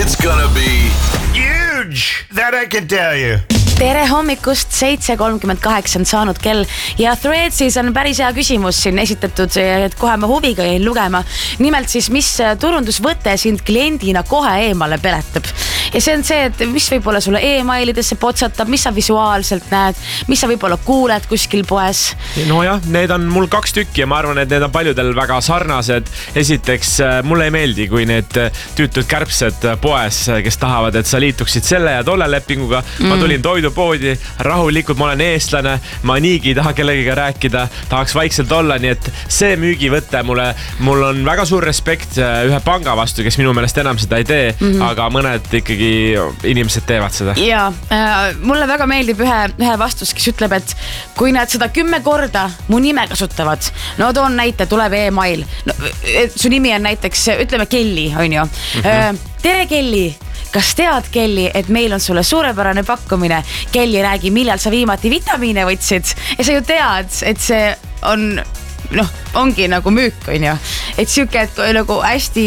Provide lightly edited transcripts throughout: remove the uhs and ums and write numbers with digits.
It's gonna be huge, that I can tell you. Tere hommikust, 7:38 on saanud kell ja Threadsis on päris hea küsimus siin esitatud, et kohe ma huviga jäin lugema. Nimelt siis, mis turundusvõte sind kliendina kohe eemale peletab? Ja see on see, et mis võib-olla sulle e-mailidesse potsatab, mis sa visuaalselt näed, mis sa võib-olla kuuled kuskil poes? No jah, need on mul 2 tükki ja ma arvan, et need on paljudel väga sarnased. Esiteks, mulle ei meeldi, kui need tüütud kärbsed poes, kes tahavad, et sa liituksid selle ja tolle lepinguga. Ma tulin toidupoodi, rahulikult, ma olen eestlane, ma niigi ei taha kellegiga rääkida, tahaks vaikselt olla, nii et see müügivõte mul on väga suur respekt ühe panga vastu, kes minu meelest enam seda ei tee, aga mõned ikkagi inimesed teevad seda. Ja mulle väga meeldib ühe vastus, kes ütleb, et kui nad seda 10 korda mu nime kasutavad, no toon näite, tuleb e-mail, no, su nimi on näiteks, ütleme Kelly, on ju. Tere Kelly, kas tead Kelly, et meil on sulle suurepärane pakkumine? Kelly, räägi, millal sa viimati vitamiine võtsid? Ja sa ju tead, et see on, ongi nagu müük, on ju. Et siuke, et nagu hästi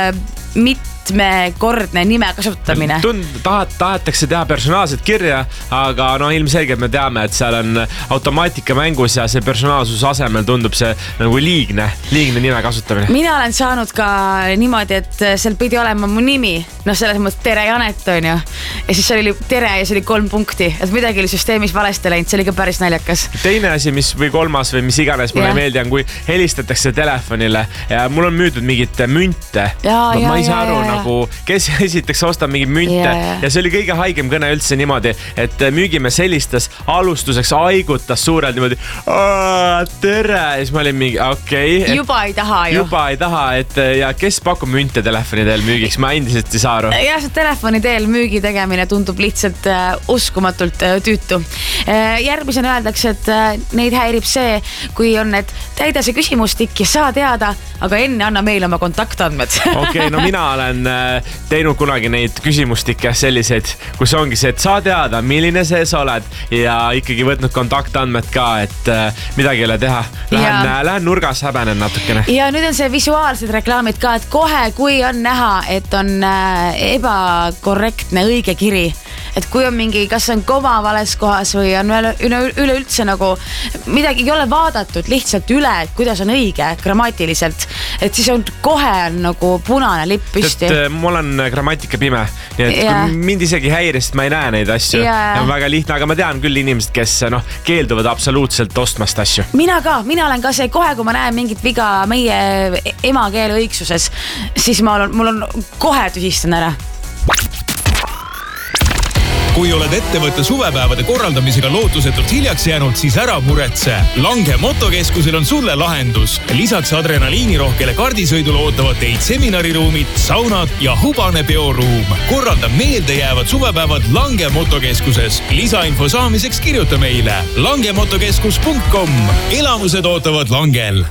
mitmekordne nime kasutamine. Tahetakse teha personaalset kirja, aga ilmselgelt me teame, et seal on automaatika mängus ja see personaalsuse asemel tundub see nagu liigne nime kasutamine. Mina olen saanud ka niimoodi, et seal pidi olema mu nimi, selles mõttes Tere Janet, on ju. Ja siis oli Tere ja see oli 3 punkti, et midagi oli süsteemis valesti läinud, see oli ka päris naljakas. Teine asi, või kolmas või mis iganes mulle ei meeldi on, kui helistatakse telefonile ja mul on müüdud mingit münte. Ma ei saa aru nagu, kes esiteks ostab mingi münte ja see oli kõige haigem kõne üldse niimoodi, et müügimees helistas alustuseks, aigutas suurelt niimoodi tere ja siis ma olin mingi okei. Juba ei taha ju. Juba ei taha, et ja kes pakub münte telefoni teel müügiks, ma endiselt ei saa aru. Ja see telefoni teel müügi tegemine tundub lihtsalt uskumatult tüütu. Järgmisena öeldakse, et neid häirib see, kui on, et täida see küsimustik ja saa teada, aga enne anna meile oma kontaktandmed. Okei, no mina olen teinud kunagi neid küsimustikke selliseid, kus ongi see, et saa teada, milline see sa oled ja ikkagi võtnud kontaktandmed ka, et midagi ei ole teha. Lähen nurgas, häbenen natukene. Ja nüüd on see visuaalsed reklaamid ka, et kohe, kui on näha, et on ebakorrektne õige kiri, et kui on mingi, kas on koma vales kohas või on üleüldse nagu midagi ei ole vaadatud lihtsalt üle, et kuidas on õige grammatiliselt, et siis on kohe nagu punane lipp püsti. Mul on grammatika pime, nii et kui mind isegi häirist, ma ei näe neid asju. On väga lihtne, aga ma tean küll inimesed, kes keelduvad absoluutselt ostmast asju. Mina olen ka see kohe, kui ma näen mingit viga meie emakeele õigsuses, siis mul on kohe tühistan ära. Kui oled ettevõtte suvepäevade korraldamisega lootusetult hiljaks jäänud, siis ära muretse. Lange motokeskusel on sulle lahendus. Lisaks adrenaliinirohkele kardisõidule ootavad teid seminariruumid, saunad ja hubane peoruum. Korralda meeldejäävad suvepäevad Lange motokeskuses. Lisainfo saamiseks kirjuta meile langemotokeskus.com. Elamused ootavad Langel.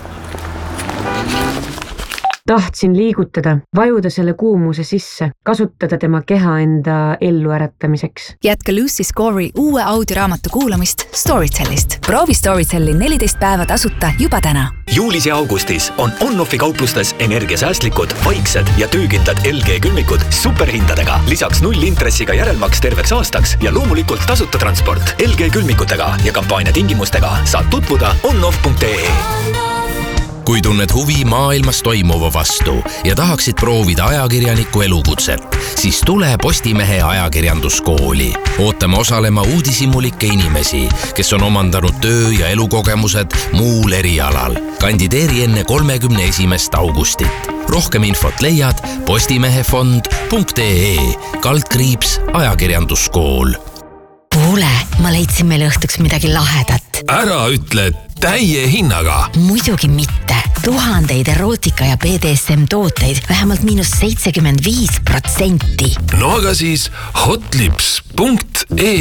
Tahtsin liigutada, vajuda selle kuumuse sisse, kasutada tema keha enda ellu äratamiseks. Jätka Lucy Score'i uue audioraamatu kuulamist Storytellist. Proovi Storytelli 14 päeva tasuta juba täna. Juulis ja augustis on on-offi kauplustes energiasäästlikud, vaiksed ja töökindlad LG külmikud superhindadega. Lisaks 0 intressiga järelmaks terveks aastaks ja loomulikult tasuta transport LG külmikutega ja kampaania tingimustega saad tutvuda onoff.ee. Kui tunned huvi maailmas toimuva vastu ja tahaksid proovida ajakirjaniku elukutset, siis tule Postimehe ajakirjanduskooli. Ootame osalema uudishimulikke inimesi, kes on omandanud töö- ja elukogemused muul erialal. Kandideeri enne 31. augustit. Rohkem infot leiad postimehefond.ee /ajakirjanduskool. Kuule, ma leidsin meile õhtuks midagi lahedat. Ära ütle täie hinnaga. Muidugi mitte. 1000 erootika ja BDSM tooteid vähemalt -75%. No aga siis hotlips.ee